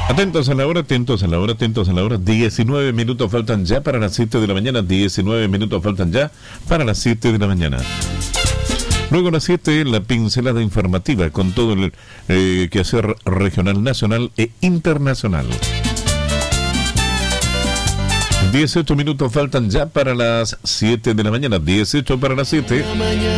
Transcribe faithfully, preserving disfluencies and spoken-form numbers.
Atentos a la hora, atentos a la hora, atentos a la hora. diecinueve minutos faltan ya para las siete de la mañana. diecinueve minutos faltan ya para las siete de la mañana. Luego a las siete, la pincelada informativa con todo el eh, quehacer regional, nacional e internacional. dieciocho minutos faltan ya para las siete de la mañana. dieciocho para las siete.